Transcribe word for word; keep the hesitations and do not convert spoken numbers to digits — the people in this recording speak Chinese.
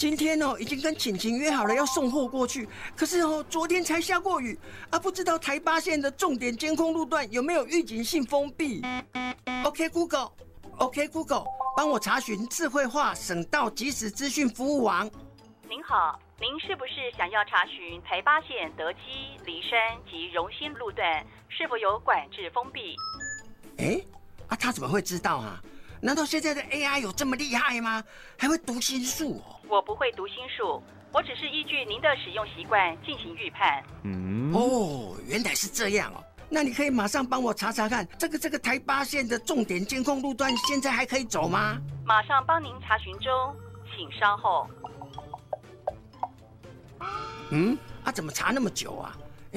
今天哦，已经跟晴晴约好了要送货过去，可是哦，昨天才下过雨啊，不知道台八线的重点监控路段有没有预警性封闭。OK Google，OK Google， 帮我查询智慧化省道即时资讯服务网。 您好，您是不是想要查询台八线德基、梨山及荣兴路段是否有管制封闭？ 哎，啊，他怎么会知道啊？难道现在的 A I 有这么厉害吗？还会读心术哦？ 我不会读心术，我只是依据您的使用习惯进行预判。 嗯，哦，原来是这样哦。那你可以马上帮我查查看，这个这个台八线的重点监控路段现在还可以走吗？ 马上帮您查询中，请稍后。 嗯，啊，怎么查那么久啊？